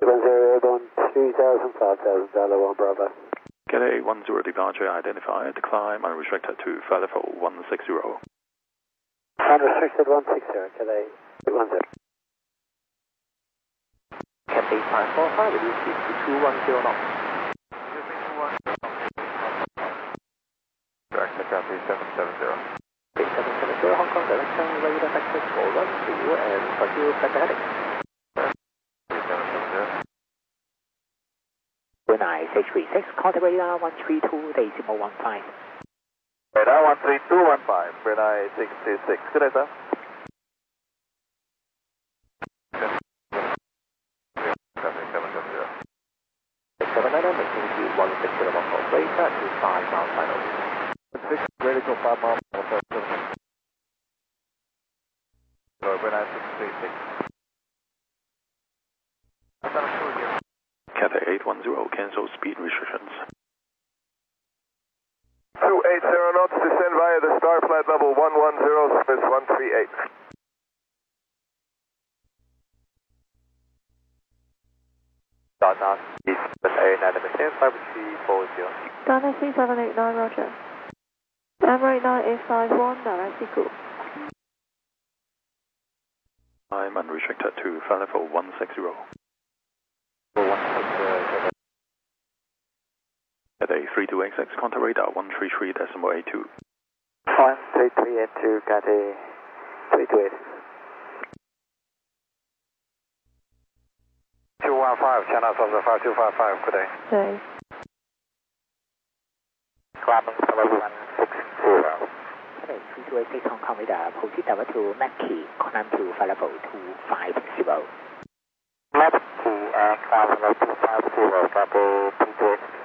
10 airborne 3000, 5000, Delta 1 Bravo. Cathay 10 departure identified, climb unrestricted to flight level 160. Unrestricted 160, Cathay 10. Cathay 545, reduce speed to 210 knots. Direct Cathay 770. 770, Hong Kong direction, radar vector for run 2 and continue back heading. 770. Brunei 636, contact radar 132.15. Radar 13215, Brunei 626. Good day, sir. Cathay 770. 790, maintain speed 160 knots of radar to 5 miles final. 6, ready to 5 miles. Brunei 636. Cathay 810, cancel speed restrictions. 280 knots, descend via the star flight level 110, Swiss 138. Data 789, maintain 5340. Data 3789, roger. Emirates 9851, direct equal. Climb unrestricted to flight level 160. 160. Cathay 3286, contact radar 133.82. 13382, Cathay 328. 215, China Southern 5255, good day. Okay. Climbing level 160. Cathay 3286, Hong Kong radar, proceed over to Mackie, climb to flight level 250. Left to climb level 250, Cathay 328.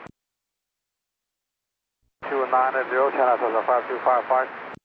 290, China Southern 5255.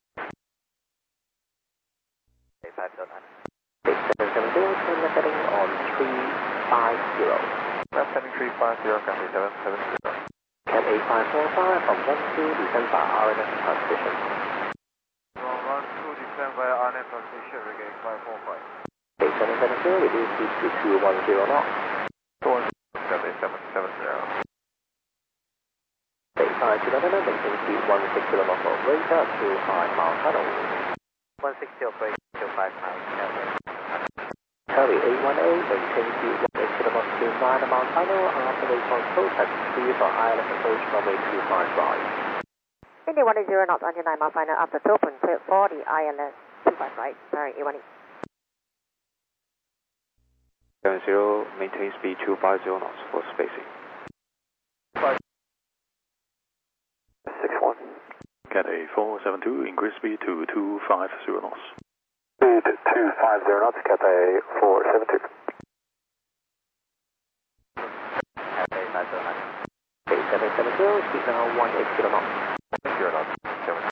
770, turn left heading on 350. Left heading 350, Cathay 770. Cathay 545 from 12, descend via RNS transmission. From run 2, descend via RNS transmission, regain 545. Cathay 770, reduce speed to 210 knots. Cathay 770. Cathay 529, maintain speed 160 knots of radar to 5 miles final. 160 operating to 5 miles, Cathay. Harry 818, maintain speed 180 knots to 9 miles final after response process 3 for ILS approach runway 25 right. India 180 knots on your 9 mile final after open, clear for the ILS 25 right, sorry, A18. 70, maintain speed 250 knots for spacing. 61. Cathay 472, increase speed to 250 knots. Speed 250 knots, Cathay 472. Cathay 509. Cathay 770, speed now 180 knots. 0 knots, 770.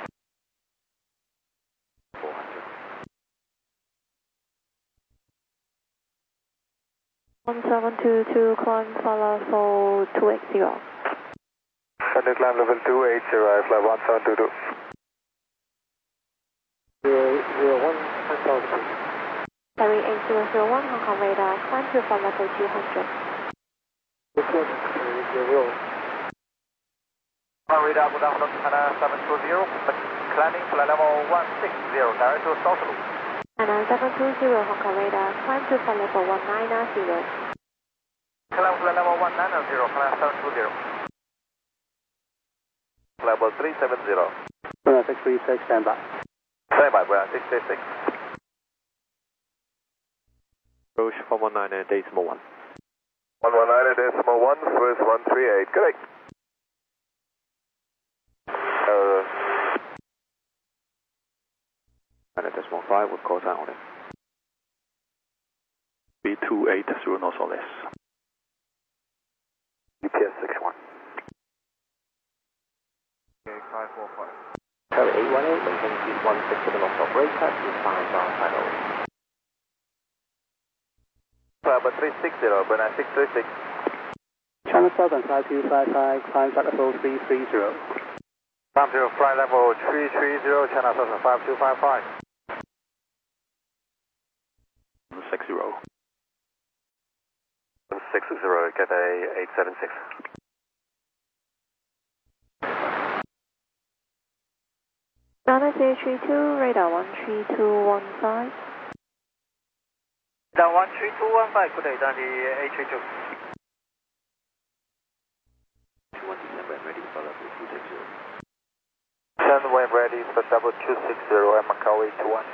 400. 1722, climb flight level 280. Sunday climb level 280, flight 1722. 001, cancel the Harry 8001, Hong Kong radar, climb to flight level 200. Radar, good afternoon, China 720, climbing flight level 160, direct to South Loop. China 720, Hong Kong radar, climb to flight level 1990. Climb flight level 190, climb 720. Level 370. 636, stand by. Stand by, 636. Approach 119.1. 119.1, Swiss 138, correct. And a decimal 5 with call sign on it. Speed 280 knots or less. UPS 61. Okay, 545. Harry 818, maintain speed 160 knots of radar to 5 miles final. Level 360, Brunei 636. China Southern 5255, climb flight level 330. Climb to flight level 330, China Southern 5255. 60. 160, Cathay 876. Nana CH32, radar 13215. Down 13215, good day, Dundee H32. 21 December and ready for level 260. Send wave ready for double 260 and Macau 821.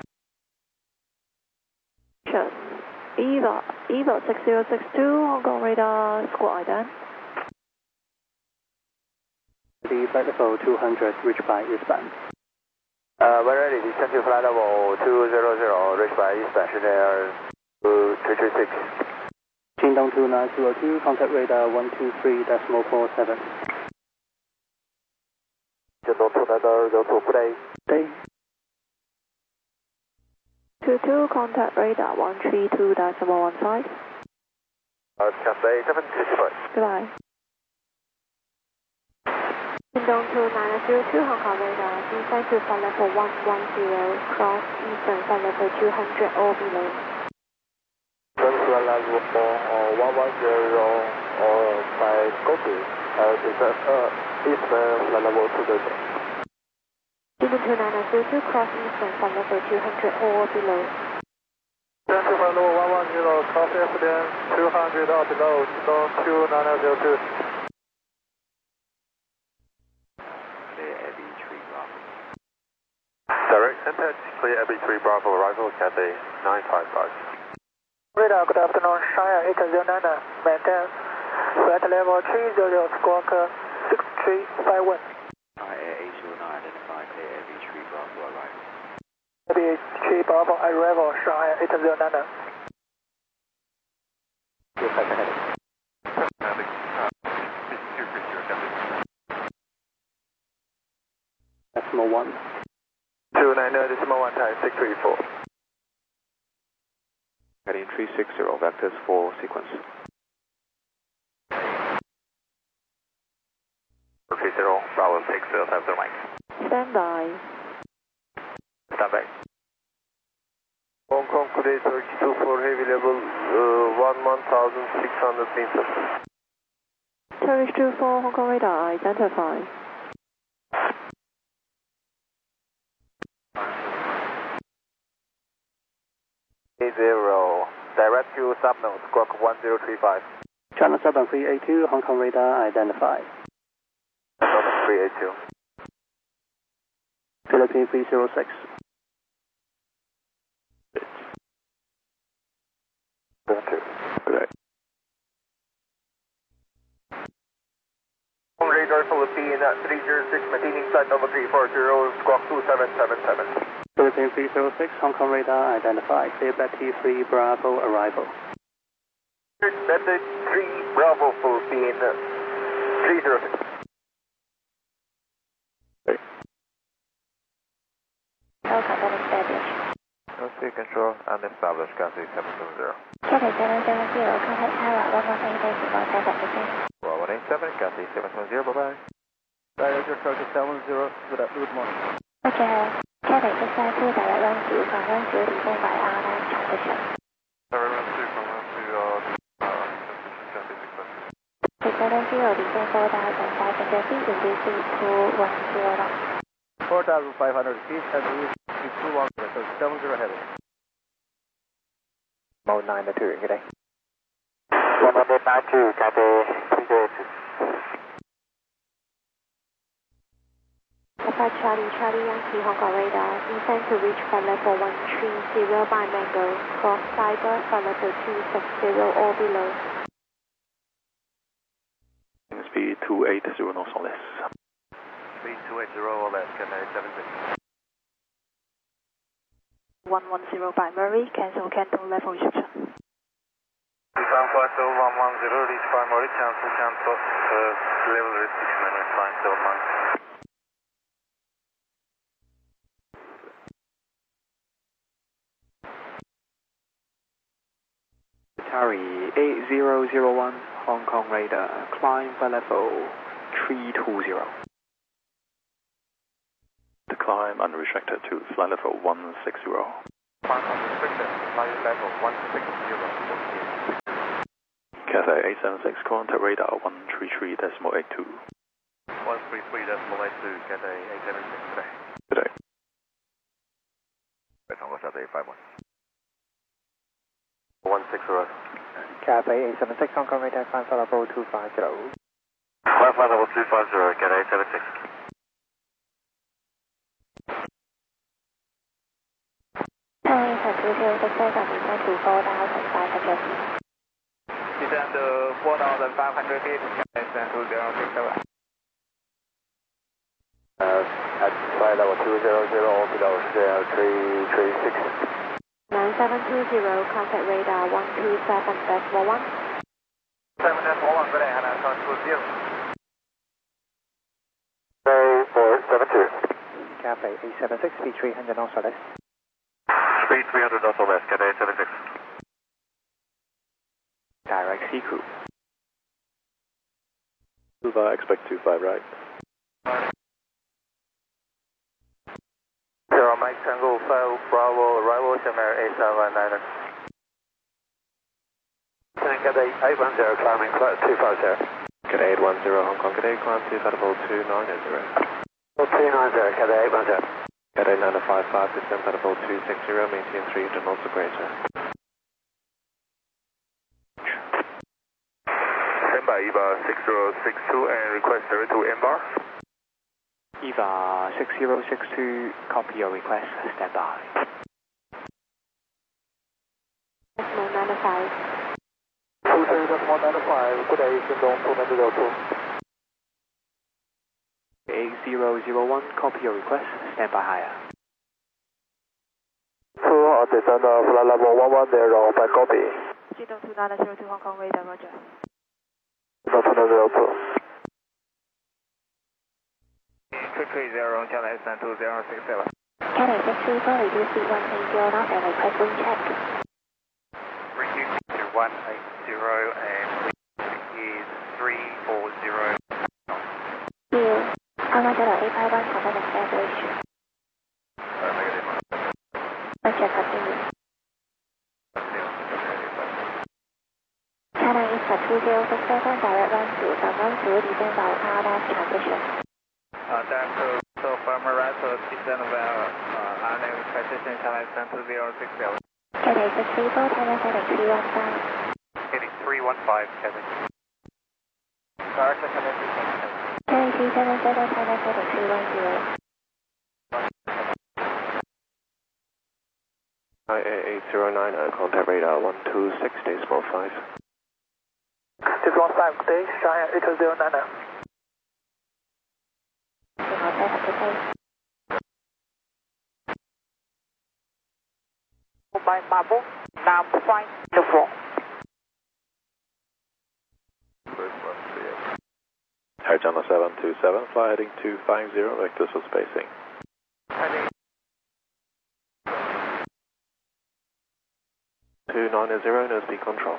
Cheers. Eva 6062, Hong Kong radar, squad ident. The flight level 200, reach by eastbound. We're ready, descend to flight level 200, reach by eastbound, Chanel 336. Qingdong 2902, contact radar 123.47. Qingdong 2902, good day. Day. 22, contact radar 132.115. Cathay 765. Goodbye. Qingdong 2902, Hong Kong radar, descend to flight level 110, cross eastern flight level 200 or below. Flight level 110 by Gobi, descend eastern flight level 200. Qingdong 2902, cross eastern flight level 200 or below. Descend to flight level 110, cross eastern 200 or below, Qingdong 2902. Direct contact, clear Abbey 3 Bravo, arrival Cathay 955. Radar, good afternoon, Shanghai 809, maintain flight level 30, squawk 6351. Air 809, identify clear Abbey 3 Bravo arrival. Abbey 3 Bravo, arrival, Shanghai 809. Decimal 1. 290.1 times 634. Heading 360, vectors for sequence. 30, Bravo 6, have the mic. Stand by. Stand by. Hong Kong, good day, 32 for heavy level 11,600 meters. Turkish 24, Hong Kong radar, identify. Direct to subnode, squawk 1035. China Southern 382, Hong Kong radar identified. Southern 382. Philippine 306. Correct. Radar Philippine 306, maintaining flight number 340, squawk 2777. Philippine 306, Hong Kong radar identified. Clear Betty 3 Bravo arrival. Method 3 Bravo Philippine 306. Okay, that established. Okay, control and establish Cathay 770. Cathay 770, contact tower 1188, contact again. 1187, Cathay 770, bye-bye. Director Circle 70, good morning. Okay, Cathay 652, direct run to from 10 descend by R9 transition. Sorry, run 2 from run to Cathay 670. 670, descend 4,500 feet, inducing to 10 knots. 4,500 feet and reach 21, so 70 heading. Mode 9 to 2, good day. 192, Cathay 308. Alpha Charlie Yankee, Hong Kong radar, descend to reach flight level 130 by Mango, cross cyber, flight level 260 or below. Speed 280 knots or less. Speed 280 or less, Cathay 76. 110 by Murray, cancel Canton level restriction. Descend flight level 110, reach by Murray, cancel level restriction and incline 7 miles. Atari 8001, Hong Kong radar, climb by level 320. To climb unrestricted to flight level 160. Climb unrestricted, flight level 160. Cathay 876, contact radar 133.82. 133.82, Cathay 876 today. Today. Tango South 851. 160. Cathay 876, Hong Kong radar, climb flight level 250. Climb flight level 250, Cathay 876. Cathay 876, descend to 4,500 feet. Descend to 4,500 feet, descend to 067. At flight level 200, below 336. 9720, contact radar 127.1. 7.1, good day, Hana, 720. 472. Cathay 876, speed 300 knots or less. Speed 300 knots or less, Cathay 876. Direct sea crew. Suva, expect 25 right. Zero Mike Tango 5 Bravo, arrival Chimera 879er. Cathay 810, climbing flight 250. Cathay 810, Hong Kong, Cathay, climb to flight level 290. 290, Cathay 810. Cathay 955, descend flight level 260, maintain 300 knots or greater. Stand by EVA 6062 and request 02 MBAR. EVA 6062, copy your request, stand by. Decimal 95. 230.95, good day, Sindong 202. 8001, copy your request, stand by higher. 2 descend flight level 110, by copy. Jidong 2902, Hong Kong radar, roger. 202. 330, Channel S 22067. Cathay 634, reduce speed 180 knots and request wind check. Reduce to 180 and wind is 340. View. Alpha Delta 851, confirm establish. Negative. Roger, continue. Cathay is 2067, direct run to Saigon to descend by RF transition. So from right to descend via RNA transition, Channel S 2067. Cathay 634, Thailand heading 315. Heading 315, Cathay. Direct to Channel 377. Cathay 377, Thailand heading 310. 809, contact radar 126.5. 615, good day, China 8090. Signal set up to base. Mobile Marble, now 504. Air Channel 727, fly heading 250, vectors for spacing. Heading 290, no speed control.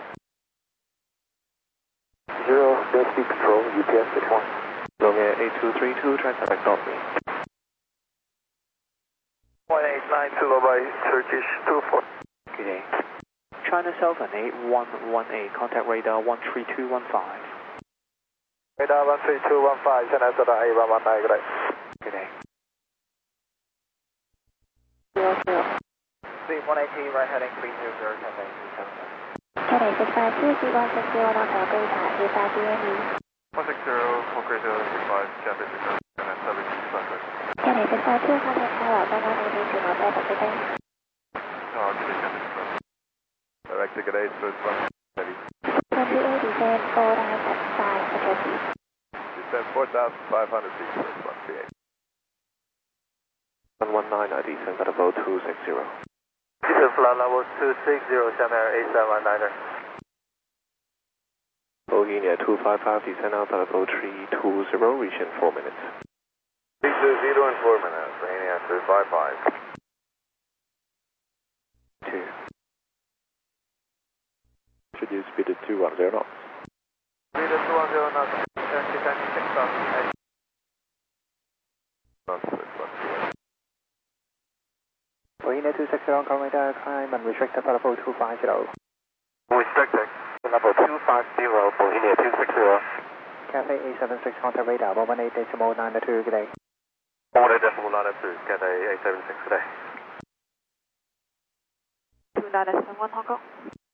0, no speed control, UPS 61. Long Air 8232, transect copy. 1892 by Turkish 24. Good day. China Southern 8118, contact radar 13215. Radar 13215, China Southern 8119, good day. Good day. 00. Speed 180, right heading 300, Cathay 377. Cathay 652, speed 160 knots or greater, AFI DME. 160, for greater 65, Cathay 677, and 765. Cathay 652, contact tower 1180, signal set up to base. Direct to Cathay 621. 28, descend 4,500 feet. Descend 4,500 feet, 138. 119, ID, send at about 260. Descend flight level 260, Channel 879er. Bohemia 255, descend out at about 320, reach in 4 minutes. 320 in 4 minutes, Bohemia 255. 2. Should use speed at 210 knots. Speed at 210 knots, descend 6,000 knots. Bohemia 260, Hong Kong radar, climb and restrict at level 250. Restricted. Level 250, Bohemia 260. Cathay 876, contact radar 118.902, good day. 118.902, Cathay 876, good day. 2971 Hong Kong.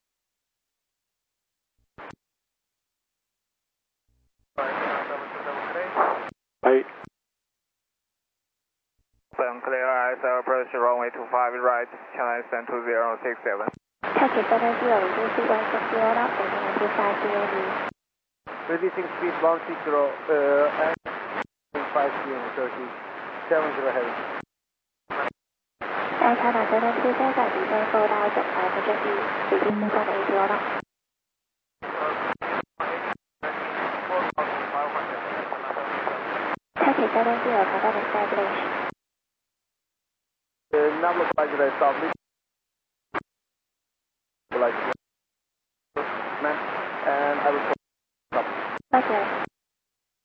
Bye. Clear eyes, approach runway 25 right, China stand 2067. Taxi 780, reducing 160 up, taking 25 DND. Reducing speed 160, and 5 km 30, 70 heavy. Air China 720 在底线收到9%正 begin move on 80 up. Taxi 780, contact established. Number 5 is established. And I will... Okay.